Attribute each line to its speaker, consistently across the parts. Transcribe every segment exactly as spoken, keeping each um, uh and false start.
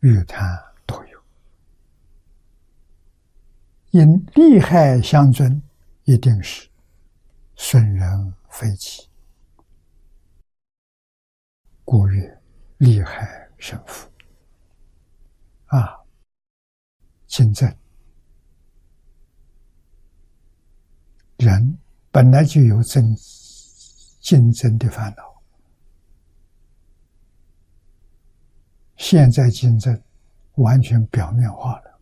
Speaker 1: 欲谈多有。因利害相尊，一定是损人非己，故曰利害生夫。啊，竞争，人本来就有争竞争的烦恼，现在竞争完全表面化了。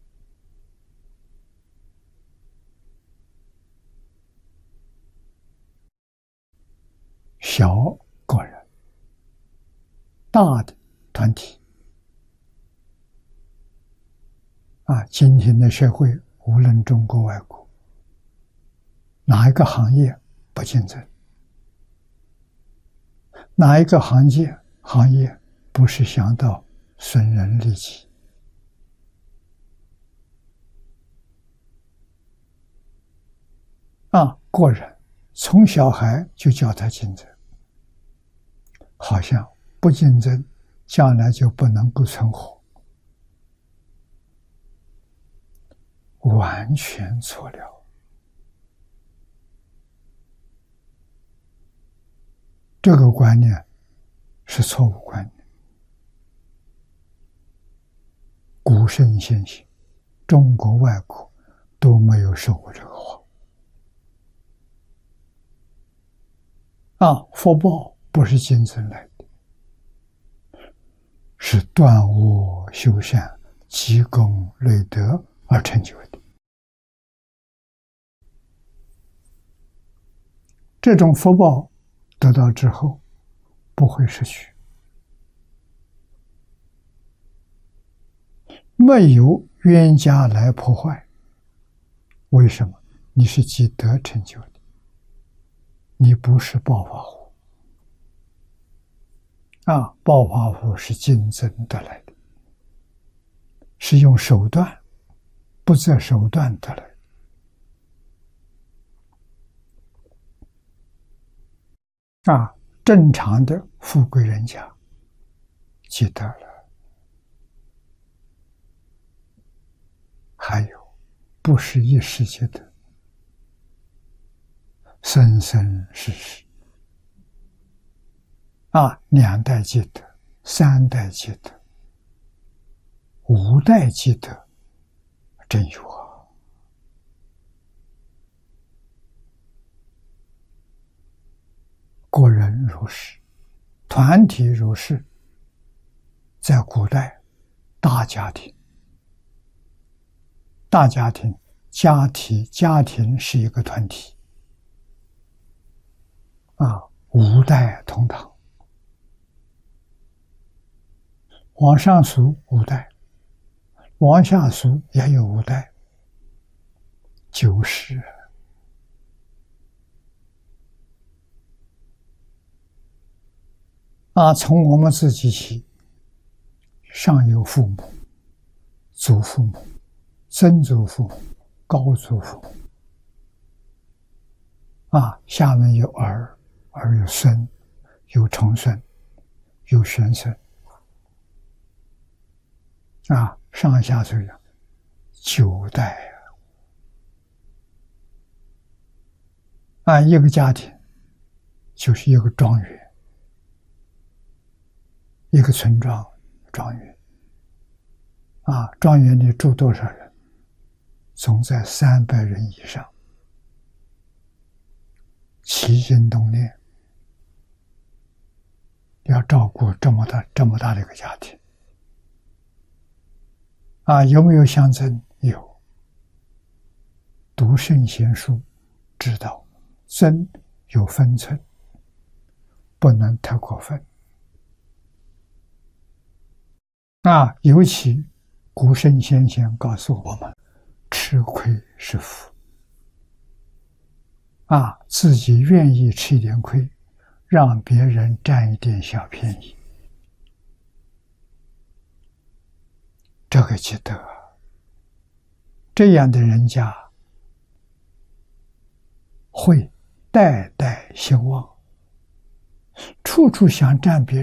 Speaker 1: 小个人，大的团体。啊，今天的社会，无论中国外国，哪一个行业不竞争？哪一个行业行业不是想到损人利己？啊，个人从小孩就教他竞争，好像不竞争，将来就不能够存活，完全错了。这个观念是错误观念。古圣先贤，中国外国都没有说过这个话。啊，福报不是竞争来的，是断恶修善、积功累德而成就的。这种福报得到之后，不会失去，没有冤家来破坏。为什么？你是积德成就的，你不是暴发户。啊，暴发户是竞争得来的，是用手段，不择手段得来的。啊，正常的富贵人家积德了。还有不是一时积德，生生世世。啊，两代积德，三代积德，五代积德，真有啊！个人如是，团体如是。在古代，大家庭，大家庭，家庭，家庭是一个团体。啊，五代同堂。往上数五代，往下数也有五代，九世。啊，从我们自己起，上有父母、祖父母、曾祖父母、高祖父母。啊，下面有儿，儿有孙，有重孙，有玄孙。啊，上下这样九代啊！啊，一个家庭就是一个庄园，一个村庄庄园。啊，庄园里住多少人？总在三百人以上，齐心动念，要照顾这么大这么大的一个家庭。啊，有没有相争？有。读圣贤书，知道争有分寸，不能太过分。啊，尤其古圣先贤告诉我们，吃亏是福。啊，自己愿意吃一点亏，让别人占一点小便宜，这个积德，这样的人家会代代兴旺，处处想占别人。